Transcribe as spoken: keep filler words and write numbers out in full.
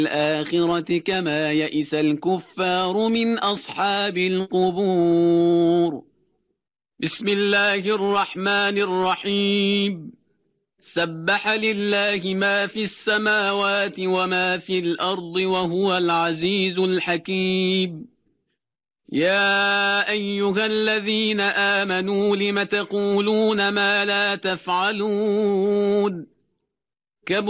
الآخرة كما يئس الكفار من أصحاب القبور. بسم الله الرحمن الرحيم. سبح لله ما في السماوات وما في الأرض وهو العزيز الحكيم. يا أيها الذين آمنوا لم تقولون ما لا تفعلون